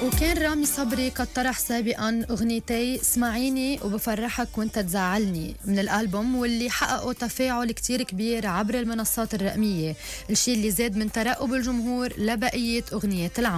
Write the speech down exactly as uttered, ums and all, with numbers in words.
وكان رامي صبري قد طرح سابقا أغنيتي اسمعيني وبفرحك وانت تزعلني من الألبوم، واللي حققوا تفاعل كتير كبير عبر المنصات الرقمية، الشيء اللي زاد من ترقب الجمهور لبقية أغنيات العام.